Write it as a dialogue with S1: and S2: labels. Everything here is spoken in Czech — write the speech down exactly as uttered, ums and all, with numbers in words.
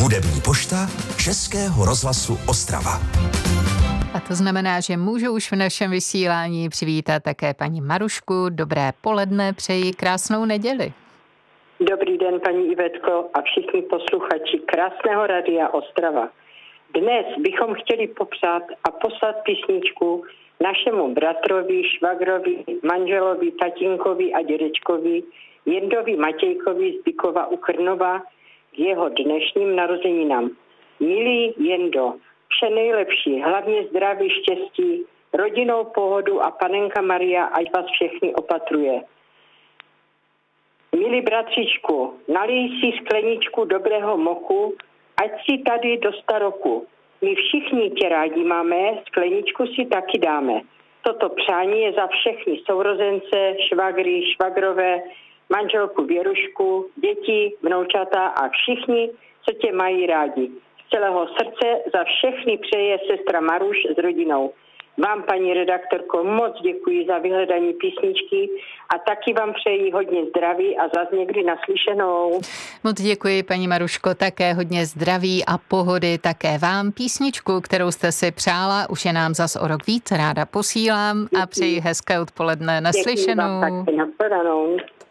S1: Hudební pošta Českého rozhlasu Ostrava.
S2: A to znamená, že můžu už v našem vysílání přivítat také paní Marušku. Dobré poledne, přeji krásnou neděli.
S3: Dobrý den, paní Ivetko a všichni posluchači krásného Radia Ostrava. Dnes bychom chtěli popřát a poslat písničku našemu bratrovi, švagrovi, manželovi, tatínkovi a dědečkovi Jendovi Matějkovi z Bykova u Krnova k jeho dnešním narozeninám. Milý Jendo, vše nejlepší, hlavně zdraví, štěstí, rodinnou pohodu a panenka Maria, ať vás všechny opatruje. Milý bratřičku, nalij si skleničku dobrého moku, ať si tady do staroku. My všichni tě rádi máme, skleničku si taky dáme. Toto přání je za všechny sourozence, švagry, švagrové, manželku Věrušku, děti, vnoučata a všichni, co tě mají rádi. Z celého srdce za všechny přeje sestra Maruš s rodinou. Vám, paní redaktorko, moc děkuji za vyhledání písničky a taky vám přeji hodně zdraví a zas někdy naslyšenou.
S2: Moc děkuji, paní Maruško, také hodně zdraví a pohody také vám. Písničku, kterou jste si přála, už je nám zas o rok víc, ráda posílám a přeji hezké odpoledne, naslyšenou.
S3: Děkuji vám, tak,